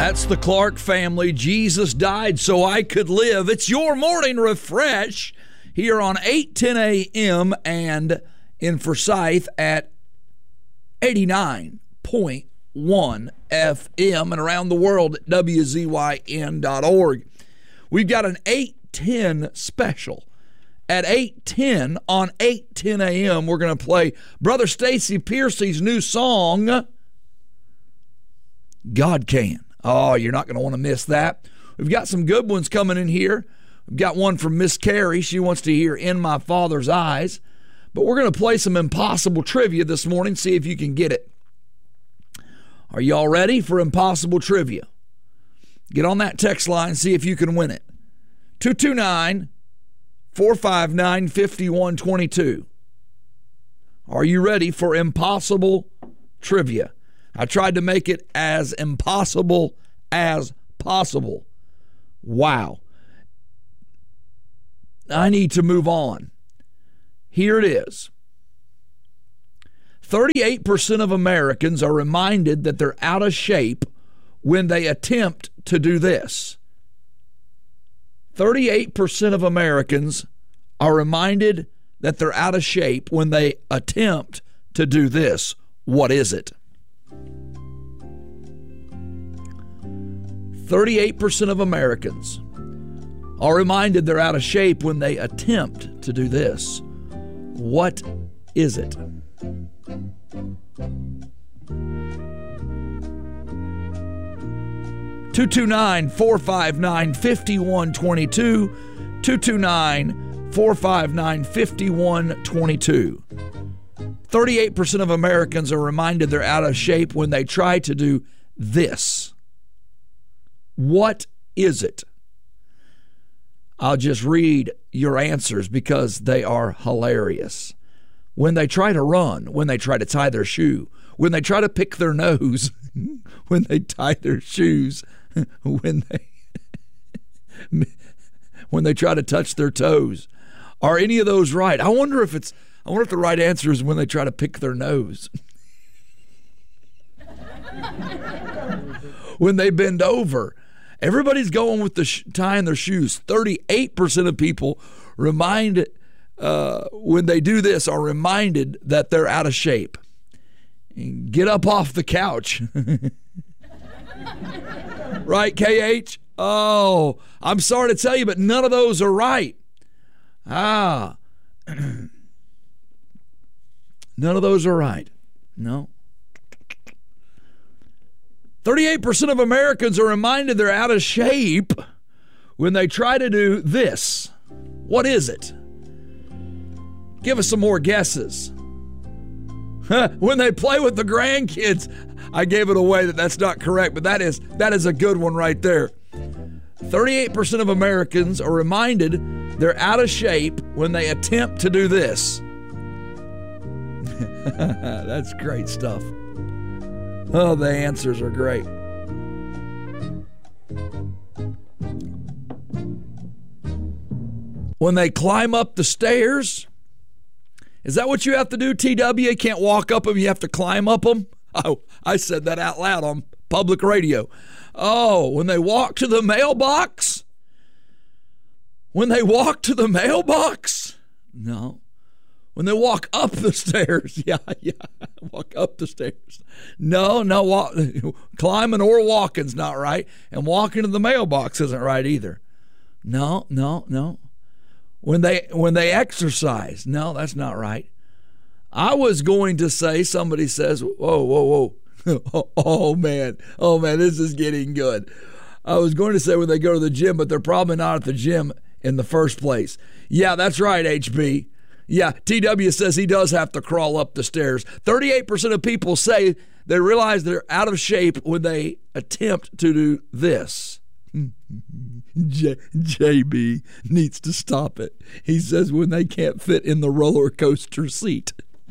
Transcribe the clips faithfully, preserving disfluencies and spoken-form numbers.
That's the Clark family. Jesus died so I could live. It's your morning refresh here on eight ten a.m. and in Forsyth at eighty-nine point one F M and around the world at W Z Y N dot org. We've got an eight ten special. At eight ten on eight ten a.m. we're going to play Brother Stacy Piercy's new song, God Can. Oh, you're not going to want to miss that. We've got some good ones coming in here. We've got one from Miss Carrie. She wants to hear In My Father's Eyes. But we're going to play some impossible trivia this morning, see if you can get it. Are y'all ready for impossible trivia? Get on that text line, see if you can win it. two two nine, four five nine, five one two two. Are you ready for impossible trivia? I tried to make it as impossible as possible. Wow. I need to move on. Here it is. thirty-eight percent of Americans are reminded that they're out of shape when they attempt to do this. thirty-eight percent of Americans are reminded that they're out of shape when they attempt to do this. What is it? thirty-eight percent of Americans are reminded they're out of shape when they attempt to do this. What is it? two two nine, four five nine, five one two two, two two nine, four five nine, five one two two. thirty-eight percent of Americans are reminded they're out of shape when they try to do this. What is it? I'll just read your answers because they are hilarious. When they try to run, when they try to tie their shoe, when they try to pick their nose, when they tie their shoes, when they when they try to touch their toes. Are any of those right? I wonder if it's I wonder if the right answer is when they try to pick their nose. When they bend over. Everybody's going with the sh- tying their shoes. thirty-eight percent of people remind uh, when they do this are reminded that they're out of shape. Get up off the couch. Right, K H? Oh, I'm sorry to tell you, but none of those are right. Ah. None of those are right. No. thirty-eight percent of Americans are reminded they're out of shape when they try to do this. What is it? Give us some more guesses. When they play with the grandkids. I gave it away that that's not correct, but that is that is a good one right there. thirty-eight percent of Americans are reminded they're out of shape when they attempt to do this. That's great stuff. Oh, the answers are great. When they climb up the stairs, is that what you have to do, T W? You can't walk up them, you have to climb up them? Oh, I said that out loud on public radio. Oh, when they walk to the mailbox? When they walk to the mailbox? No. When they walk up the stairs, yeah, yeah, walk up the stairs. No, no, walk, climbing or walking's not right, and walking to the mailbox isn't right either. No, no, no. When they when they exercise, no, that's not right. I was going to say, somebody says, whoa, whoa, whoa, oh, oh man, oh man, this is getting good. I was going to say when they go to the gym, but they're probably not at the gym in the first place. Yeah, that's right, H B. Yeah, T W says he does have to crawl up the stairs. thirty-eight percent of people say they realize they're out of shape when they attempt to do this. J- JB needs to stop it. He says when they can't fit in the roller coaster seat.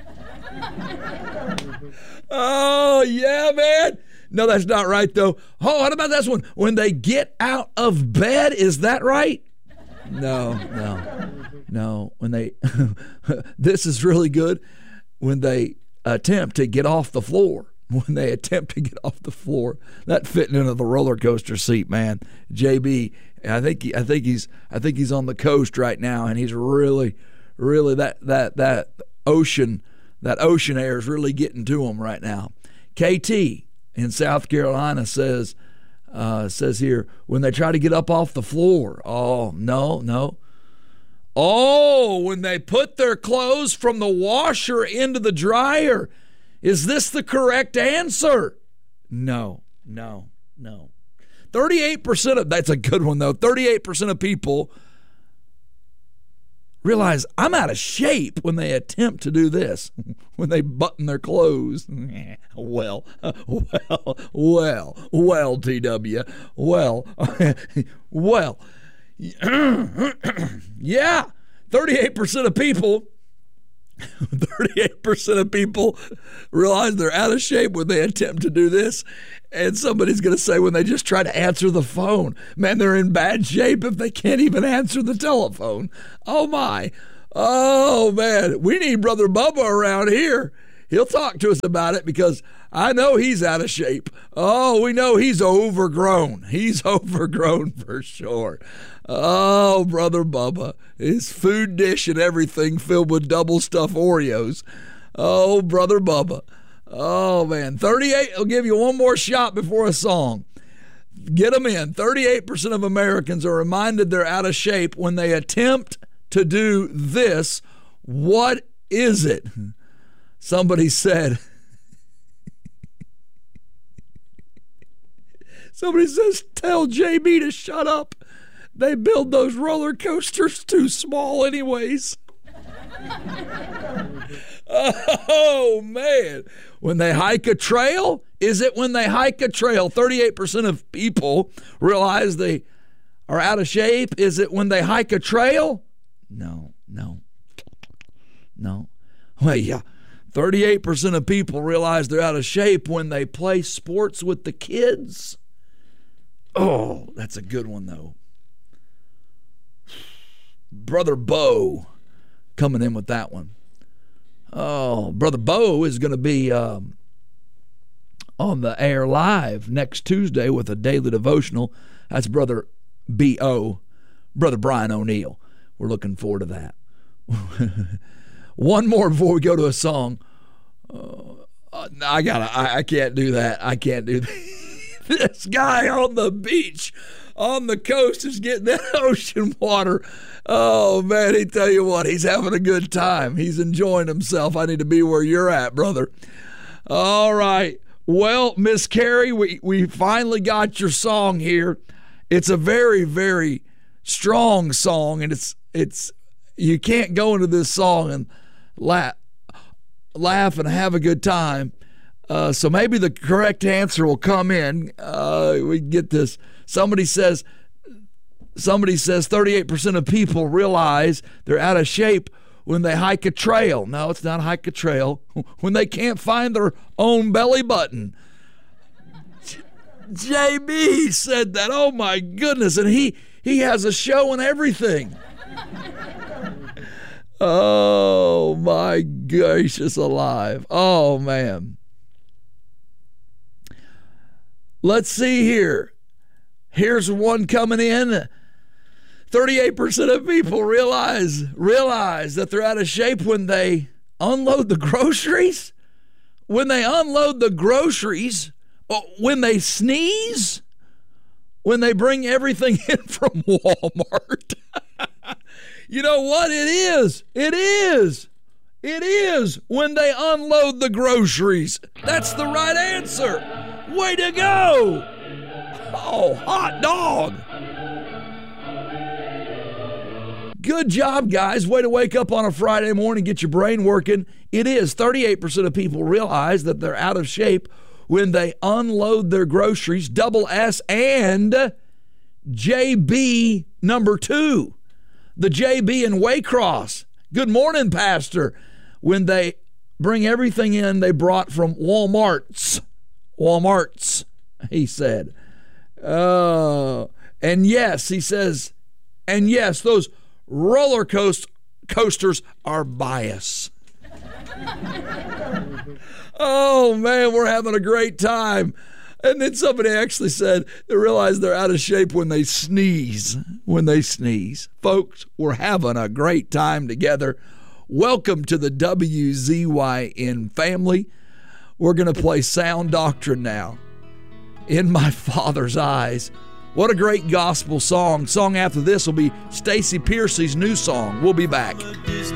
Oh, yeah, man. No, that's not right, though. Oh, what about this one? When they get out of bed, is that right? No, no, no. When they, this is really good. When they attempt to get off the floor. when they attempt to get off the floor. That fitting into the roller coaster seat, man. J B, I think he, I think he's I think he's on the coast right now, and he's really, really that that that ocean that ocean air is really getting to him right now. K T in South Carolina says uh, says here, when they try to get up off the floor. Oh no no. Oh, when they put their clothes from the washer into the dryer. Is this the correct answer? No, no, no. thirty-eight percent of, that's a good one though, thirty-eight percent of people realize I'm out of shape when they attempt to do this, when they button their clothes. Well, well, well, well, T W, well, well. Yeah, thirty-eight percent of people thirty-eight percent of people realize they're out of shape when they attempt to do this. And somebody's going to say when they just try to answer the phone, man, they're in bad shape if they can't even answer the telephone. Oh, my. Oh, man. We need Brother Bubba around here. He'll talk to us about it because I know he's out of shape. Oh, we know he's overgrown. He's overgrown for sure. Oh, Brother Bubba. His food dish and everything filled with double stuffed Oreos. Oh, Brother Bubba. Oh, man. thirty-eight. I'll give you one more shot before a song. Get them in. thirty-eight percent of Americans are reminded they're out of shape when they attempt to do this. What is it? Somebody said, somebody says, tell J B to shut up. They build those roller coasters too small anyways. Oh, man. When they hike a trail? Is it when they hike a trail? thirty-eight percent of people realize they are out of shape. Is it when they hike a trail? No, no, no. Well, yeah. thirty-eight percent of people realize they're out of shape when they play sports with the kids. Oh, that's a good one, though. Brother Bo coming in with that one. Oh, Brother Bo is going to be um, on the air live next Tuesday with a daily devotional. That's Brother B O, Brother Brian O'Neill. We're looking forward to that. One more before we go to a song. Uh, I gotta. I, I can't do that. I can't do that. This guy on the beach, on the coast, is getting that ocean water. Oh, man, he tell you what, he's having a good time. He's enjoying himself. I need to be where you're at, brother. All right. Well, Miss Carrie, we, we finally got your song here. It's a very, very strong song, and it's it's you can't go into this song and laugh, laugh and have a good time. Uh, so maybe the correct answer will come in. Uh, we get this. Somebody says, somebody says thirty-eight percent of people realize they're out of shape when they hike a trail. No, it's not hike a trail. When they can't find their own belly button. J B said that. Oh, my goodness. And he, he has a show and everything. Oh, my gracious alive. Oh, man. Let's see here. Here's one coming in. thirty-eight percent of people realize realize that they're out of shape when they unload the groceries. When they unload the groceries, when they sneeze, when they bring everything in from Walmart. You know what it is? It is. It is when they unload the groceries. That's the right answer. Way to go. Oh, hot dog. Good job, guys. Way to wake up on a Friday morning, get your brain working. It is. thirty-eight percent of people realize that they're out of shape when they unload their groceries. Double S and J B number two. The J B in Waycross. Good morning, Pastor. When they bring everything in they brought from Walmart's. Walmart's, he said. Oh, and yes, he says, and yes, those roller coast coasters are bias. Oh, man, we're having a great time. And then somebody actually said they realize they're out of shape when they sneeze. When they sneeze. Folks, we're having a great time together. Welcome to the W Z Y N family. We're going to play Sound Doctrine now. In My Father's Eyes. What a great gospel song. Song after this will be Stacey Piercy's new song. We'll be back.